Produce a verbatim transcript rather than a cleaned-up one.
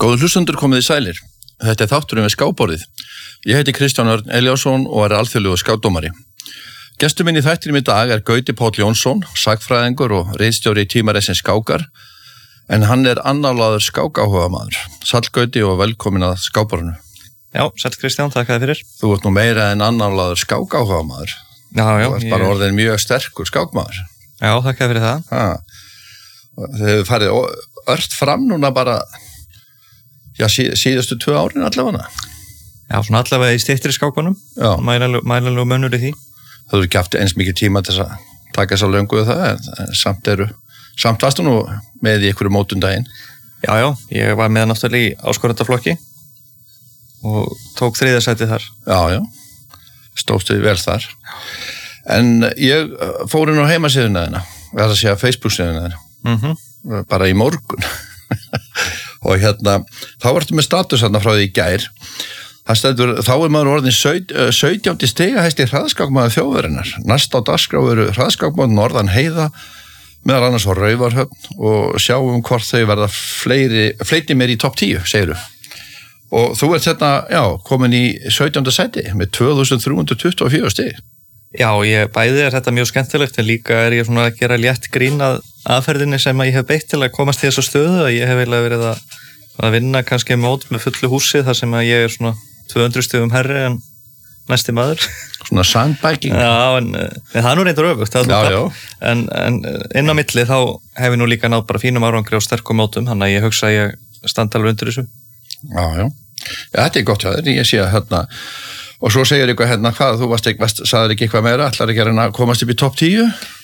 Góður hlustendur, komið í sælir. Þetta er þátturinn við skákborðið. Ég heiti Kristján Örn Elíasson og er alþjóðlegur skákdómari. Gestur minn í þættinum í dag er Gauti Páll Jónsson, sagnfræðingur og ritstjóri í tímaritsins Skákar, en hann er annálaður skákáhugamaður. Sæll Gauti og velkomin að skákborðinu. Já, sæll Kristján, takk að þið fyrir. Þú ert nú meira en annálaður skákáhugamaður. Já, já. Þú ert bara ég... orðin mjög sterkur skákmaður. Já, takk að fyrir það. Ha. Þið hefur farið ört fram núna bara, já, sí, síðustu tvö árin allavega. Já, svona allavega í styttri skákunum, mælanlegu mönnur í því. Það hefur ekki haft eins mikið tíma til að taka þess að löngu það, en, en samt eru, samt varstu nú með í einhverju mótundaginn. Já, já, ég var með náttúrulega í áskorendaflokki og tók þriðja sæti þar. Já, já, stóðstu vel þar. En ég fór inn á heimasíðuna þína, það að segja Facebook-síðuna þína, mm-hmm. bara í morgun. Og hérna, þá vartu með status hérna frá því í gær. Það stendur, þá er maður orðin sautján stiga hæsti hraðskákmaður þjóðarinnar. Næst á dagskrá eru hraðskákmaður norðan heiða, meðal annars á Raufarhöfn og sjáum hvort þau verða fleiri, fleiti mér í topp tíu, segiru. Og þú ert hérna, já, komin í sautjánda sæti með tvö þúsund þrjú hundruð tuttugu og fjögur stig. Já, ég bæði er þetta mjög skemmtilegt, en líka er ég svona að gera létt grín að aðferðinni sem að ég hef beitt til að komast í þessu stöðu, að ég hef eiginlega verið að, að vinna kannski mót með fullu húsi þar sem að ég er svona tvö hundruð stigum herri en næsti maður. Svona sandbæking. Já, en, en það er nú reyndur öfugt. Já, já. En, en inn á milli þá hef ég nú líka náð bara fínum árangri og sterkum mótum, þannig að ég hugsa að ég standa alveg undir þessu. Já, já. Já, þetta er gott hjá þér, ég sé að hérna, og svo segir eitthvað hérna, hvað, þú varst ekki, sagðir ekki eitthvað meira, ætlar ekki að reyna að komast upp í topp tíu?